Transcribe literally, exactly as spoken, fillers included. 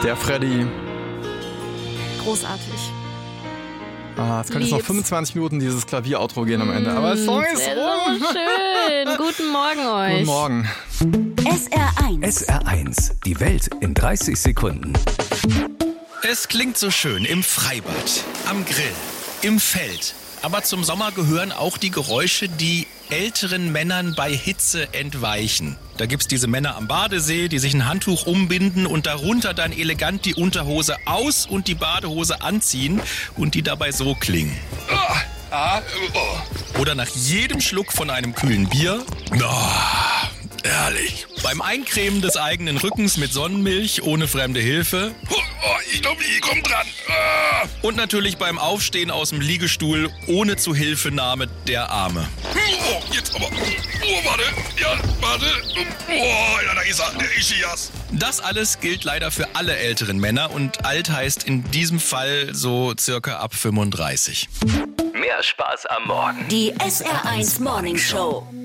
Der Freddy. Großartig. Ah, es könnte jetzt noch fünfundzwanzig Minuten dieses Klavier-Outro gehen am Ende. Aber der Song ist rum. So schön. Guten Morgen euch. Guten Morgen. S R eins. S R eins. Die Welt in dreißig Sekunden. Es klingt so schön im Freibad, am Grill, im Feld. Aber zum Sommer gehören auch die Geräusche, die älteren Männern bei Hitze entweichen. Da gibt's diese Männer am Badesee, die sich ein Handtuch umbinden und darunter dann elegant die Unterhose aus und die Badehose anziehen und die dabei so klingen. Oder nach jedem Schluck von einem kühlen Bier. Oh, herrlich. Beim Eincremen des eigenen Rückens mit Sonnenmilch ohne fremde Hilfe. Oh, ich glaube, ich komm dran. Ah. Und natürlich beim Aufstehen aus dem Liegestuhl ohne Zuhilfenahme der Arme. Oh, jetzt aber. Oh, warte. Ja, warte. Oh, ja, da ist er. Der Ischias. Das alles gilt leider für alle älteren Männer und alt heißt in diesem Fall so circa ab fünfunddreißig. Mehr Spaß am Morgen. Die S R eins Morning Show.